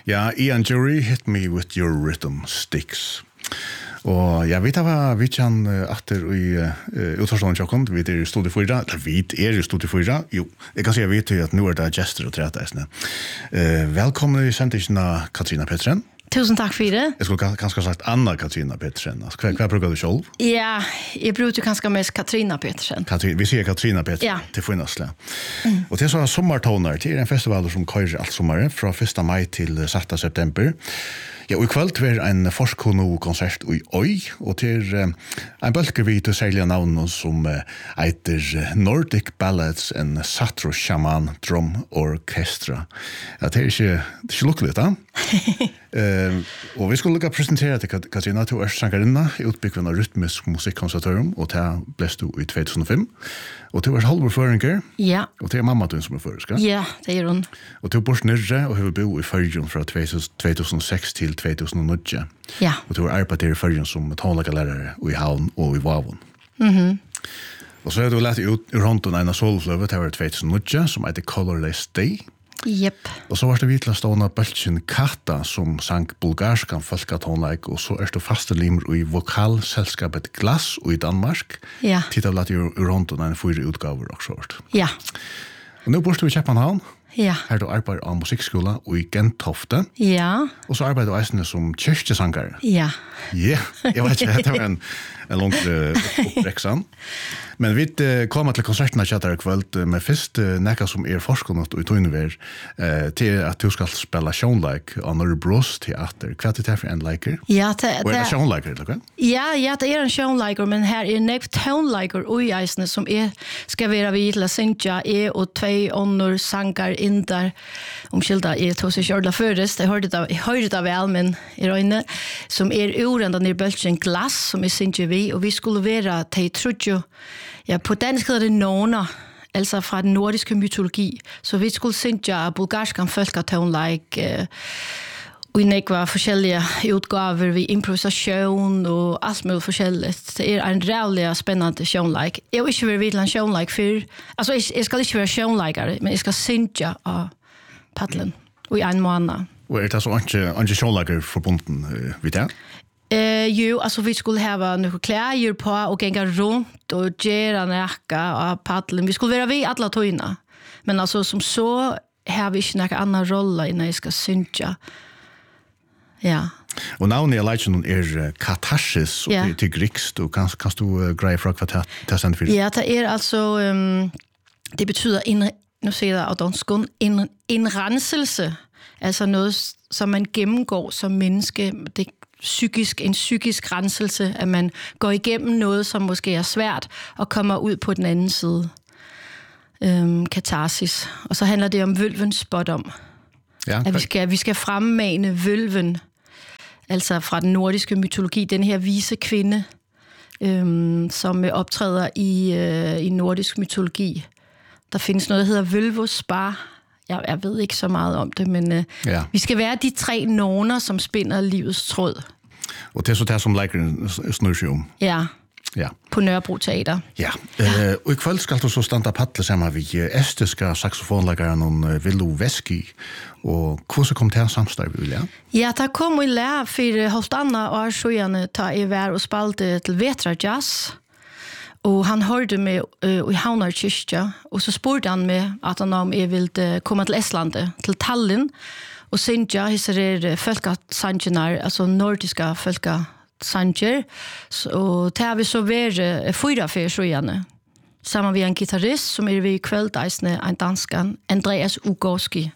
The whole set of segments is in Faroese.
Ja, Ian Jury hit me with your rhythm sticks. Og jeg vet vi kan atter i utforstående tjokken, vi i Studio 4, eller vi i Studio 4, jo, jeg kan si jeg vet at nå det gestor og treteisene. Velkommen i sendingen av Katrina Pettersen. Tusen takk for det. Jeg skulle kanskje sagt Anna Katrina Pettersen. Hva bruker du selv? Ja, jeg bruker kanskje mest Katrina Pettersen. Vi sier Katrina Pettersen ja. Til Finnasle. Og til så sommertoner, til en festival som kører alt sommeren, fra 1. mai til 6. september. Ja, og i kveld var en Forskonu-konsert i Øy, og til en bølger vi til særlige navn som heter Nordic Ballads and Satro Shaman Drum Orchestra. Ja, det ikke lukkelig, da. Og vi skulle lukka presentere til Katrina, til Sankarinna, i utbyggven av Rytmisk Musikkonservatorium, og til ble du i 2005. Og til halvføringer, ja. Og til mamma du som føringer. Ja, det hun. Og til bors nyrre, og har bo i Førjun fra 2006 til 2009. Ja. Og til arbeidet i Førjun som tonelagerlærere i Havn og i Vavon. Og så har du lett ut i Ronton en av solfløve til 2009, som heter Colorless Day. Yep. Og så var det vidtla stående Bøltjen Kata som sang bulgarskan folkatonleik, og så du faste limer i vokalselskapet Glass i Danmark. Ja. Titta lett i Ronton en 4 utgaver og sånt. Ja. Og nå bor du i Kjepmanhavn. Ja. Her du arbeider av musikkskola og i Gentofte. Ja. Og så arbeider du eisende som kyrkjesanger. Ja. Ja, jeg vet ikke, det var en langt oppreksan. Men vi kommer til konserten av Kjattar i kveld med først nekka som forskunnet og i Tøynever til at du skal spille sjånleik av Norrbros teater. Hva det for en leiker? Ja, og det sjånleiker, eller hva? Ja, det en sjånleiker, men her nekv tøynleiker og eisene som skal være vi til å synge og 2 ånder sanger inn der omkylda tog seg kjørla først. Jeg hørte det vel, men i røyne, som urenda nere Bøltjen Glass, som synger vi, og vi skulle være til Trudjo. Ja, på dansk hedder det Nona, altså fra den nordiske mytologi. Så vi skulle synge bulgarskan folkatonleik, og i var forskjellige utgaver ved improvisasjon og alt mulig forskjellig. Det en rævlig spennende sjånleik. Jeg vil ikke være vidt en sjånleik før. Altså, jeg skal ikke være sjånleikere, men jeg skal synge av paddelen og i en måned. Og det så ikke sjånleiker forbunden vidt det? Jo, altså vi skulle ha noen klær på og gænge rundt og gjøre nækka av paddelen. Vi skulle være ved alle tøyene. Men altså som så har vi ikke noen annen rolle når jeg skal synge. Ja. Og navnet jeg leit noen katarsis og til grikst. Og kan du greie fra hva det stendt for? Ja, det altså, det betyder, nu siger jeg av danskun, en renselse. Altså noget, som man gennemgår som menneske. Det en psykisk renselse, at man går igennem noget, som måske svært, og kommer ud på den anden side. Katarsis. Og så handler det om vølvens spådom. Ja, at vi skal fremmane vølven, altså fra den nordiske mytologi, den her vise kvinde, som optræder i nordisk mytologi. Der findes noget, der hedder Vølvospar. Jeg ved ikke så meget om det, men vi skal være de 3 noner, som spinder livets tråd. Og det så det som leikeren snur seg om. Ja. På Nørrebro Teater. Ja. Og i kveld skal du så standa paddle sammen med estiske saksofonleikeren Villo Veski. Og hvordan kom det samstarv, Vilja? Ja, det kom i lære for halvtanna år siden ta i vær og spalte til Vetra Jazz. Og han hørte meg i Havnar kyrkja, og så spurte han meg at han om jeg ville komme til Estlandet, til Tallinn, og synge hisser folkasanger, altså nordiske folkasanger. Og det har vi så vært 4 fyrstøyene. Sammen med en gitarrist, som vi i kveld, en danskan, Andreas Ugorski.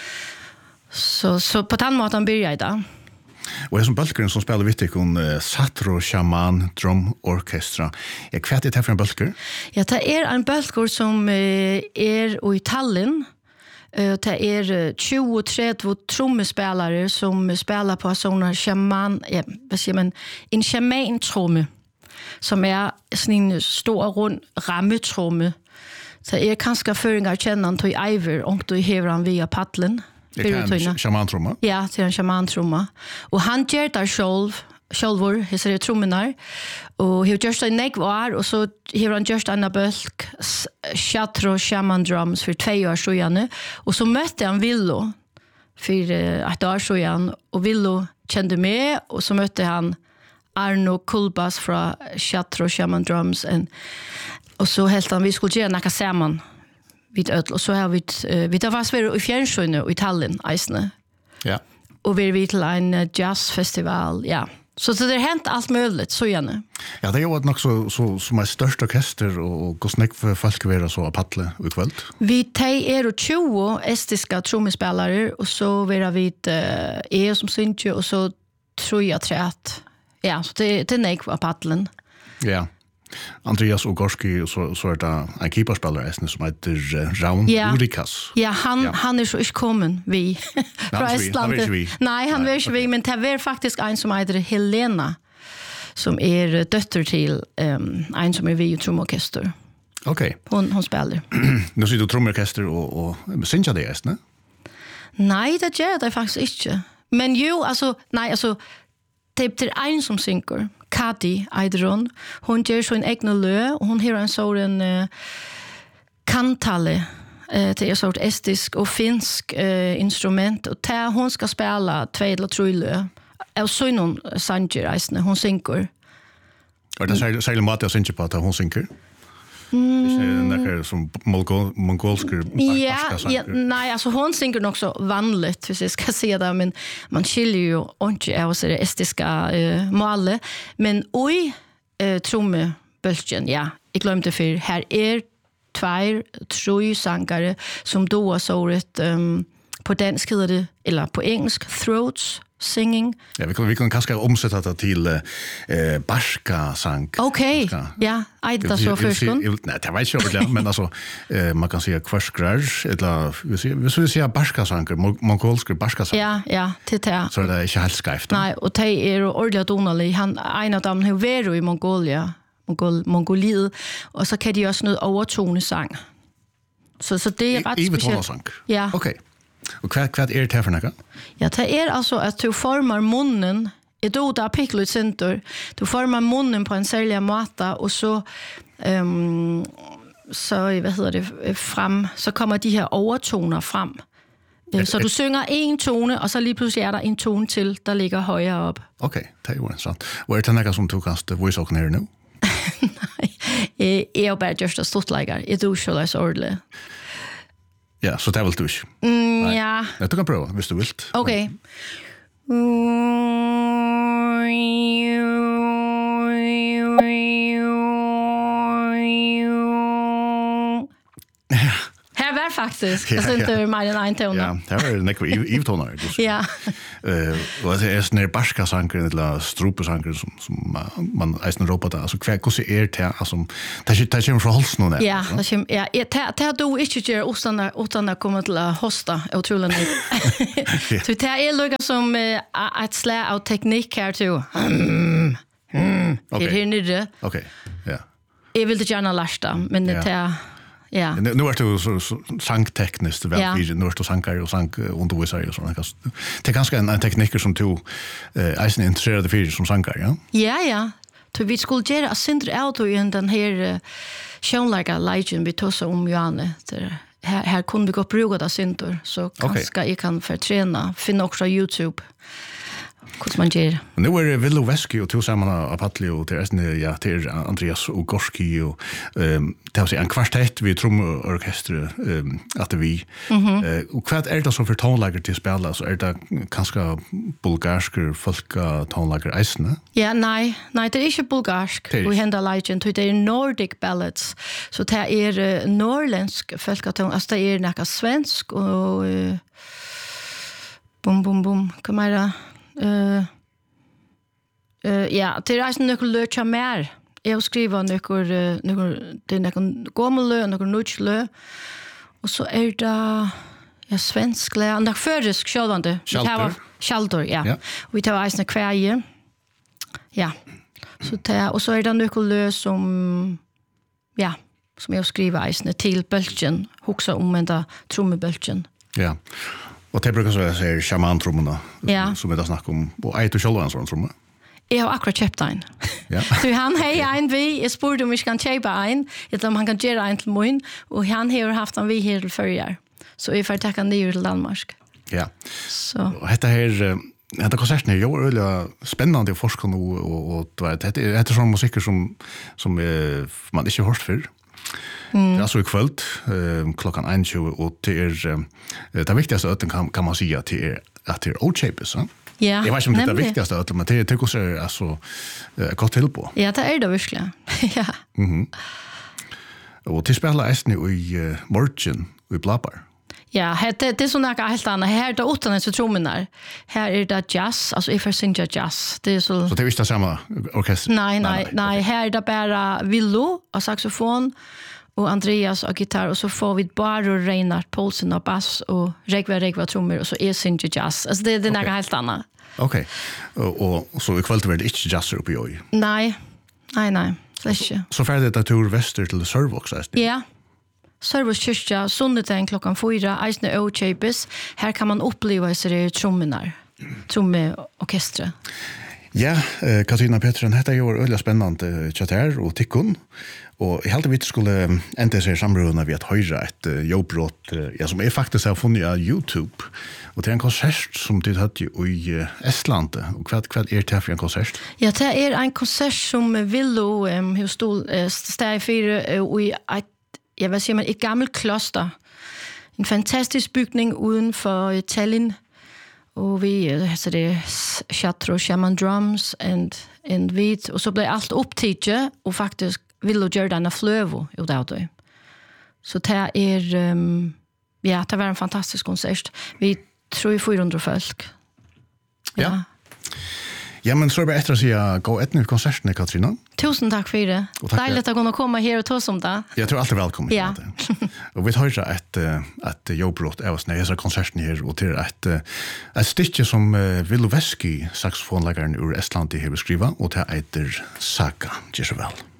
Så på den måten begynner jeg da. Og jeg som bølgeren som spiller vittikon Satro Shaman Drum Orchestra. Hva det for en bølger? Ja, det en bølger som i Tallinn. Det 20-30 trommespelare som spelar på sånne shaman, vad säger man, en shaman-tromme, som en stor rund rammetromme. Det kanskje føringer kjenner han til Iver, og du hever han via paddelen. Det en shaman-tromme? Ja, det en shaman-tromme. Og han gjør det självor, hesar det trommenar, og hever gjørst en negv år, og så hever han gjørst en bølk, Chatro Shaman Drums, for 2 år siden, og så møtte han Villo, för ett år sedan och Villo kände mig och så mötte han Arno Kulbas från Chatro Shaman Drums och så helt han vi skulle göra några samman vid öl och så har vi tar fast i fjärrsjön i Tallinn Eisne. Ja. Och vi till en jazzfestival, ja. Så det har hänt allt möjligt, så gärna. Ja, det har varit nog så som är störst orkester och hur snäck för folk vara så Apatle i kväll. Vi tar 20 estiska trumspelare och så vill vi som syns och så tror jag att ja, så det är nek på Patlen. Ja. Andreas Ogorski och så är det en keeperspelare som heter Raun Urikas. Ja, han är så inte kommen vi från Estland. Nej, han är inte vi, men det var faktiskt en som heter Helena som är dotter till en som är vi i trumorkester. Okej. Hon spelar. Nu sitter du trumorkester och syns jag det är, ne? Nej, det gör det faktiskt inte. Men jo, alltså det är en som synker. Kati Eidron. Hon gör så en egen lö och hon har en sådan kantale till en sort estisk och finsk instrument och där hon ska spela 2 eller 3 lö. Och så någon sanger hon synker. Och det säger mat jag synker på att hon synker. Det är som mongolska nej, alltså hon synker nog så vanligt, hvis jag ska säga det, men man skiljer ju inte av sig det estiska målet. Men oj, trummebölken, ja, jag glömde för här är 2-3 sångare som då har såret på dansk heter det, eller på engelsk, throats, singing. Ja, vi kan kanske omsätta det till barska sång. Okej, ja, det så först. Nej, det vet jag inte, men alltså man kan säga kvarskrar eller vi säger barska sånger, mongolska barska sånger. Ja, det. Så det är inte helt skevt. Nej, och det är ordentligt donali. Han en av dem har varit i Mongoliet, och så kan de också något övertonesång. Så det är rätt speciellt. Ja. Okej. Och vad är det här för något? Ja, det är alltså att du formar munnen i doda picklut center. Du formar munnen på en särskild måte och så fram så kommer de här övertoner fram. Så du synger en tone och så lige pludselig er der en tone till der ligger højere op. Okej, det är ju intressant. Och är det något som du kan voice och ner nu? Nej, jag är bara just det stortlägger. Jag tror så läs ordentligt. Ja, så det vill du inte? Ja. Du kan pröva, hvis du vill. Okej. Här var faktiskt. Jag syns inte mer än en ton. Ja, här var det nekva ivtonar. Ja. Och det är såna barska sanger eller strupesanger som man eisen ropar där. Alltså hur ser det alltså det kommer från halsen nu. Ja, det kommer det du inte gör utan att komma till att hosta otroligt mycket. Så det är lugga som ett slag av teknik här till. Det är nere. Okej. Ja. Jag vill inte gärna lasta, men det är ja. Nu är det så sångtekniskt väl nu är det sångare och sångundervisare och sånt. Det är ganska en tekniker som du är intresserad för som sångare, ja? Ja. Så vi skulle göra syndre auto i den här sjönliga legend vi tog så om Johanne. Här kunde vi gå bruka det synder så kanske jag kan förträna. Finna också YouTube. Hur man gör. Nu är det Villo Veski och tillsammans av Patli och till Andreas Ogorski och det har sig en kvartett vid trumorkester att vi och vad är det som för tonläger till spela så är det kanske bulgarska folka tonläger eisne? Ja, nej, det är inte bulgarsk. Vi händer legend, det är Nordic ballads. Så det är norrländsk folkaton, alltså det är något svensk och bum, kan man göra? Ja, det är några löcha mer. Jag skriver några det är några gamla några nutslö. Och så är det svensk lä, och förrisk självande. Shelter, ja. Och vi tar isna kväje. Ja. Så det och så är det några lö som jag skriver isna till bölchen, huxa om ända trummebölchen. Ja. Och det brukar så jag säger shaman-trummorna som vi har snackat om. Och är du själv en sån trumma? Jag har akkurat köpt en. Ja. Så han har en vi. Jag spurte om vi kan köpa en. Eller om han kan göra en till mun. Och han har haft en vi här till förr. Så jag får tacka ner till Danmark. Ja. Så. Och detta här hetta konserten är ju öliga spännande att forska nu och det är sån musik som man inte hört för. Det är så ikväll klockan 21 och det viktigaste öten kan man säga till att det är O-Chapes, så. Ja. Jag vet inte om det är viktigaste öten, men det tycker jag alltså gott till på. Ja, det är det verkligen. Ja. Och till spela ästni i morgon i Blabbar. Ja, det är så något helt annat. Här är det utan så trummenar. Här är det jazz, alltså if I sing jazz. Det är så. Så det är inte samma orkester? Nej. Här är det bara Villo och saxofon och Andreas och gitarr och så får vi bara Reinhard Poulsen och bass och Regva trummor och så är Sinja jazz. Alltså det är något helt annat. Okej. Och så ikväll det inte jazz uppe i oj? Nej. Släsch. Så färdigt det tur väster till Servox, Ja. Servox kyrka, söndagen klockan 4, Eisne O-Chapes. Här kan man uppleva sig trummenar. Trummeorkestret. Ja, Katarina Pettersson, detta är ju öliga spännande chatter och tikkun. Och jag hade vi skulle ända sig samruna vid att höra ett jobbbrott som är faktiskt har funnit av YouTube. Och det är en konsert som du hade i Estland. Och vad är det för en konsert? Ja, det är en konsert som Villo hur stod steg för i jag vill säga ett gammalt kloster. En fantastisk bygning utanför Tallinn. Och vi så det Chatro Shaman Drums and vid och så blev allt upptidje och faktiskt Villo Jordan Flövo utav det. Så det är ja, det var en fantastisk konsert. Vi tror 400 folk. Ja. Ja, men så är det efter att säga gå ett nytt konserten, Katarina. Tusen tack för det. Dejligt att kunna komma här och ta som det. Jag tror alltid välkommen. Ja. Och vi har ett jobbbrott av oss när jag ser konserten här och till ett stycke som Villo Veski, saxofonläggaren ur Estland, har skrivit och det heter Saga. Gör så väl.